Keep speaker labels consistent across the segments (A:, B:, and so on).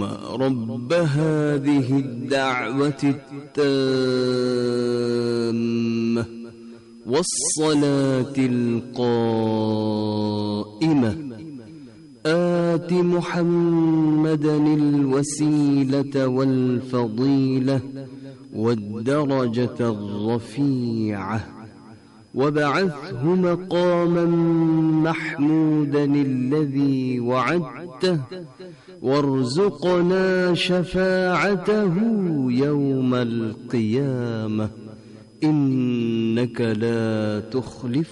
A: رب هذه الدعوة التامة والصلاة القائمة آت محمدا الوسيلة والفضيلة والدرجة الرفيعة وابعثه مقاما محمودا الذي وعدته وارزقنا شفاعته يوم القيامة إنك لا تخلف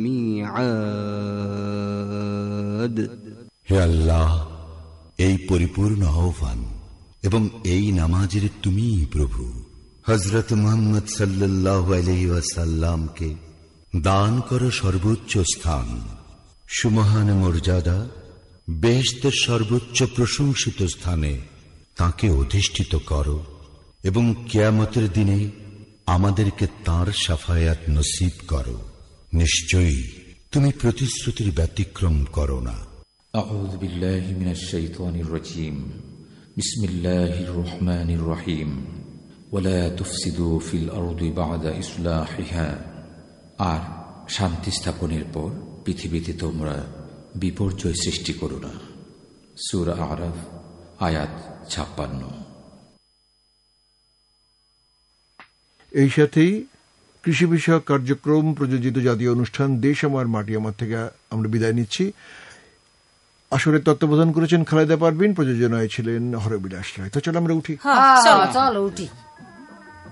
A: الميعاد.
B: হে আল্লাহ, এই পরিপূর্ণ আহ্বান এবং এই নামাজের তুমিই প্রভু। হযরত মুহাম্মদ সাল্লাল্লাহু আলাইহি ওয়াসাল্লামকে দান করো সর্বোচ্চ স্থান, সুমহান মর্যাদা, বেহেশতের সর্বোচ্চ প্রশংসিত স্থানে তাকে অধিষ্ঠিত করো এবং কিয়ামতের দিনে আমাদেরকে তাঁর শাফায়াত নসিব করো। নিশ্চয়ই তুমি প্রতিশ্রুতির ব্যতিক্রম করো না।
C: আউযু বিল্লাহি মিনাশ শাইতানির রাজীম। বিসমিল্লাহির রহমানির রহিম। ওয়ালা তুফসিদু ফিল আরদি বা'দা ইসলাহিহা। আর শান্তি স্থাপনের পর পৃথিবীতে তোমরা বিপর্যয় সৃষ্টি করো না। সূরা আরাফ আয়াত 56।
D: এই সাথেই কৃষি বিষয়ক কার্যক্রম প্রযোজিত জাতীয় অনুষ্ঠান দেশ আমার মাটি আমার থেকে আমরা বিদায় নিচ্ছি। আসরে তত্ত্বাবধান করেছেন খালেদা পারভিন, প্রযোজনায় ছিলেন হরবিলাস রায়। তো চলো আমরা উঠি।
E: চলো উঠি।